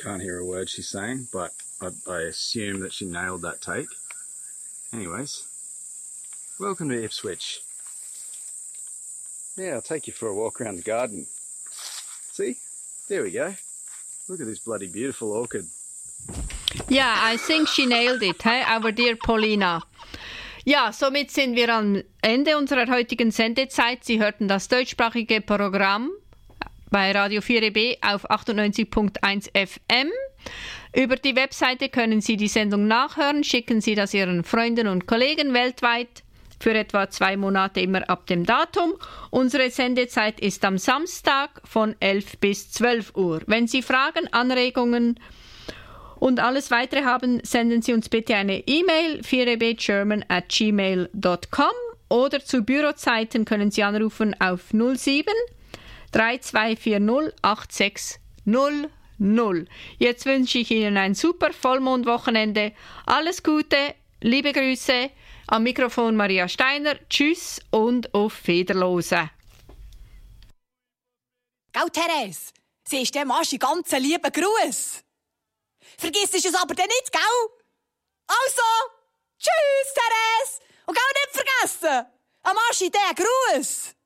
can't hear a word she's saying, but I assume that she nailed that take. Anyways, welcome to Ipswich. Yeah, I'll take you for a walk around the garden. See? There we go. Look at this bloody beautiful orchid. Yeah, I think she nailed it, hey? Our dear Paulina. Ja, somit sind wir am Ende unserer heutigen Sendezeit. Sie hörten das deutschsprachige Programm bei Radio 4EB auf 98.1 FM. Über die Webseite können Sie die Sendung nachhören. Schicken Sie das Ihren Freunden und Kollegen weltweit für etwa 2 Monate immer ab dem Datum. Unsere Sendezeit ist am Samstag von 11 bis 12 Uhr. Wenn Sie Fragen, Anregungen und alles Weitere haben, senden Sie uns bitte eine E-Mail 4ebgerman@gmail.com oder zu Bürozeiten können Sie anrufen auf 07 3240 8600. Jetzt wünsche ich Ihnen ein super Vollmondwochenende. Alles Gute, liebe Grüße. Am Mikrofon Maria Steiner. Tschüss und auf Wiederlose. Gell, Therese? Sie ist dem Aschi ganz lieben Gruß. Vergiss es aber dann nicht, gell? Also, tschüss, Therese. Und gell nicht vergessen, am Aschi den Gruß.